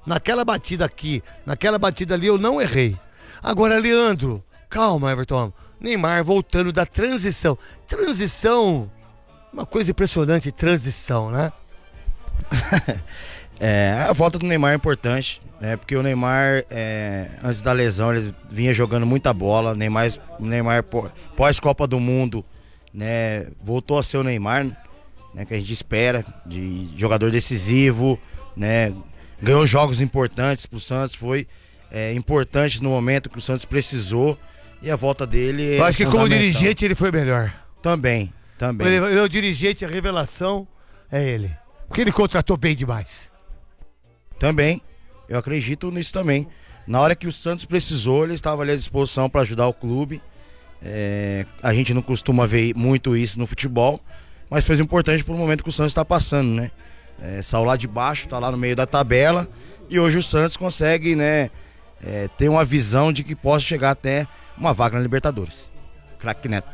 naquela batida aqui, naquela batida ali eu não errei. Agora, Leandro, calma, Everton. Neymar voltando da transição. Transição, uma coisa impressionante, transição, né? A volta do Neymar é importante, né? Porque o Neymar, antes da lesão, ele vinha jogando muita bola. O Neymar pós-Copa do Mundo, né? Voltou a ser o Neymar, né? Que a gente espera, de jogador decisivo, né? Ganhou jogos importantes pro Santos, foi importante no momento que o Santos precisou. E a volta dele eu acho que como dirigente ele foi melhor. Também. Ele é o dirigente, a revelação é ele. Porque ele contratou bem demais. Também, eu acredito nisso também. Na hora que o Santos precisou, ele estava ali à disposição para ajudar o clube. A gente não costuma ver muito isso no futebol, mas foi importante pro momento que o Santos está passando, né? Saiu lá de baixo, tá lá no meio da tabela, e hoje o Santos consegue, né, ter uma visão de que possa chegar até uma vaga na Libertadores. Craque Neto.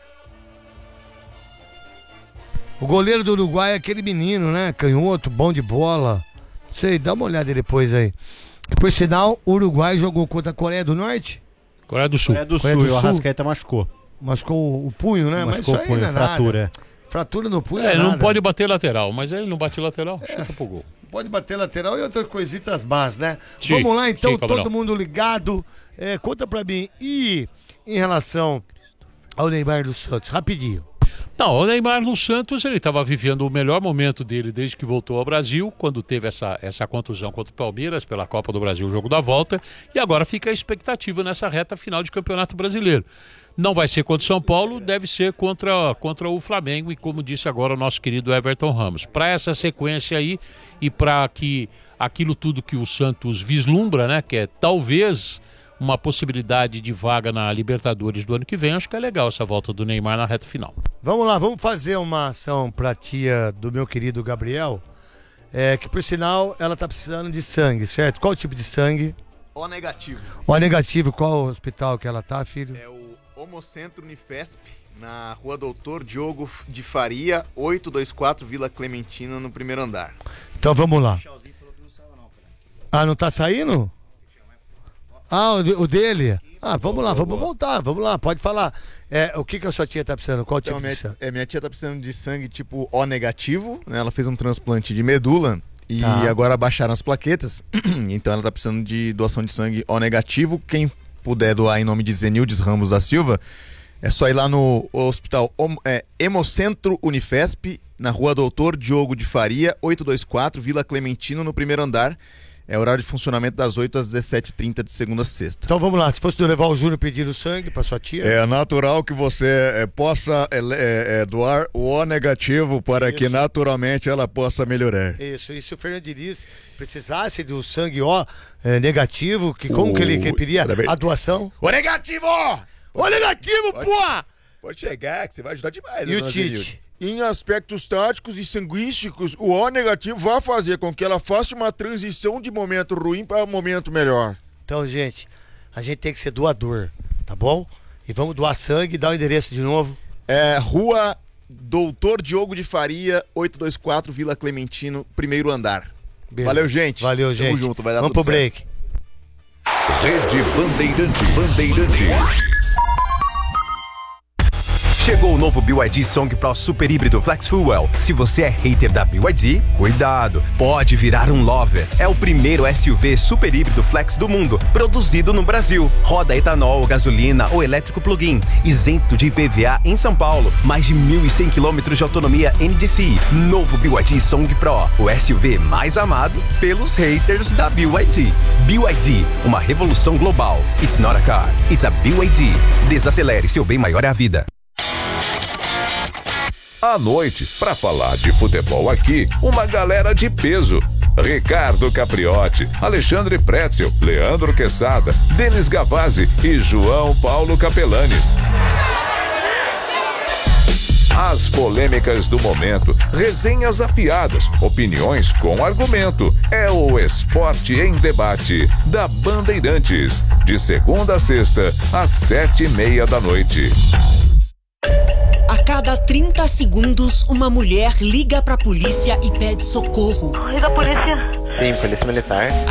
O goleiro do Uruguai é aquele menino, né? Canhoto, bom de bola. Sei, dá uma olhada depois aí. E por sinal, o Uruguai jogou contra a Coreia do Norte? Coreia do Sul. E o Arrascaeta machucou. Machucou o punho, né? Machucou mas isso o punho, aí não é fratura. Nada. Fratura no punho Ele não é não nada. pode bater lateral, mas ele não bate lateral, chuta pro gol. Pode bater lateral e outras coisitas más, né? Sim, vamos lá então, sim, todo mundo ligado. Conta pra mim, e em relação ao Neymar do Santos, rapidinho. Não, o Neymar no Santos, ele estava vivendo o melhor momento dele desde que voltou ao Brasil, quando teve essa contusão contra o Palmeiras pela Copa do Brasil, o jogo da volta, e agora fica a expectativa nessa reta final de Campeonato Brasileiro. Não vai ser contra o São Paulo, deve ser contra o Flamengo, e como disse agora o nosso querido Everton Ramos. Para essa sequência aí e para que aquilo tudo que o Santos vislumbra, né, que é talvez uma possibilidade de vaga na Libertadores do ano que vem, acho que é legal essa volta do Neymar na reta final. Vamos lá, vamos fazer uma ação pra tia do meu querido Gabriel, que por sinal ela tá precisando de sangue, certo? Qual o tipo de sangue? O negativo. O negativo, qual hospital que ela tá, filho? É o Homocentro Unifesp, na Rua Doutor Diogo de Faria, 824 Vila Clementina, no primeiro andar. Então vamos lá. Ah, não tá saindo? Ah, o dele? Ah, vamos lá, vamos voltar, vamos lá, pode falar. O que a sua tia tá precisando? Qual tipo de sangue? Minha tia tá precisando de sangue tipo O negativo, né? Ela fez um transplante de medula e agora baixaram as plaquetas, então ela tá precisando de doação de sangue O negativo. Quem puder doar em nome de Zenildes Ramos da Silva, é só ir lá no hospital Hemocentro Unifesp, na Rua Doutor Diogo de Faria, 824 Vila Clementino, no primeiro andar. É horário de funcionamento das 8 às 17h30 de segunda a sexta. Então vamos lá, se fosse levar o Júnior pedir o sangue pra sua tia... É natural que você possa doar o O negativo para que naturalmente ela possa melhorar. Isso, e se o Fernando Diniz precisasse do sangue O negativo, como que ele queria a doação? O negativo! O negativo, pô! Pode chegar, que você vai ajudar demais. E o Tite? Em aspectos táticos e sanguísticos, o O negativo vai fazer com que ela faça uma transição de momento ruim para um momento melhor. Então, gente, a gente tem que ser doador, tá bom? E vamos doar sangue, dá o endereço de novo. Rua Doutor Diogo de Faria, 824 Vila Clementino, primeiro andar. Beleza. Valeu, gente. Valeu, gente. Tamo junto, vai dar vamos tudo pro break. Rede Bandeirantes. Chegou o novo BYD Song Pro Super Híbrido Flex Fuel. Se você é hater da BYD, cuidado, pode virar um lover. É o primeiro SUV super híbrido flex do mundo, produzido no Brasil. Roda etanol, gasolina ou elétrico plug-in, isento de IPVA em São Paulo. Mais de 1.100 km de autonomia NDCi. Novo BYD Song Pro, o SUV mais amado pelos haters da BYD. BYD, uma revolução global. It's not a car, it's a BYD. Desacelere, seu bem maior é a vida. À noite, para falar de futebol aqui, uma galera de peso. Ricardo Capriotti, Alexandre Pretzel, Leandro Quesada, Denis Gavazzi e João Paulo Capelanes. As polêmicas do momento, resenhas afiadas, opiniões com argumento. É o Esporte em Debate, da Bandeirantes. De segunda a sexta, às 7h30 da noite. A cada 30 segundos, uma mulher liga pra polícia e pede socorro. Liga a polícia. Sim, polícia militar.